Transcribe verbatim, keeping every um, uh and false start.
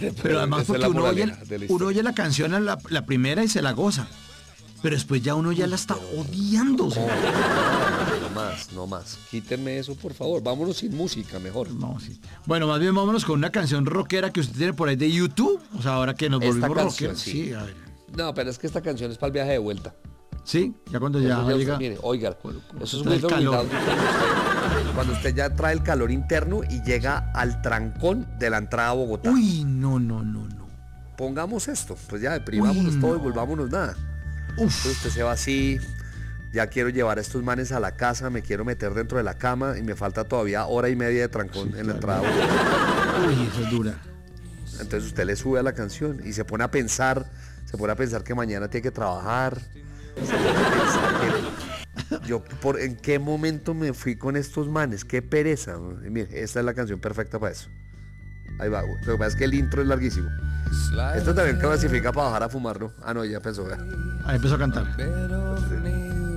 Pero además Esa es porque la uno oye, moraleja de la uno historia. oye la canción a la, la primera y se la goza. Pero después ya uno ya la está odiando. o sea. No más, no más. Quítenme eso, por favor. Vámonos sin música, mejor. No, sí. Bueno, más bien vámonos con una canción rockera que usted tiene por ahí de YouTube. O sea, ahora que nos Esta volvimos canción, rockeros. sí. Sí, a ver. No, pero es que esta canción es para el viaje de vuelta. Sí, ya cuando ya Eso ya llega. usted- mire, oiga, Cuando- cuando eso es trae muy el calor. dominado. Cuando usted, cuando usted ya trae el calor interno y llega al trancón de la entrada a Bogotá. Uy, no, no, no, no. Pongamos esto, pues ya deprimámonos Uy, todo y no. volvámonos nada. Uf. Entonces usted se va así, ya quiero llevar a estos manes a la casa, me quiero meter dentro de la cama y me falta todavía hora y media de trancón Sí, en la claro. entrada a Bogotá. Uy, eso es dura. Entonces usted le sube a la canción y se pone a pensar, se pone a pensar que mañana tiene que trabajar. Se pone a pensar que yo por en qué momento me fui con estos manes, qué pereza. Y mire, esta es la canción perfecta para eso. Ahí va, güey. Lo que pasa es que el intro es larguísimo. Esto también clasifica para bajar a fumar, ¿no? Ah, no, ya empezó. ¿verdad? Ahí empezó a cantar. Bed of nails.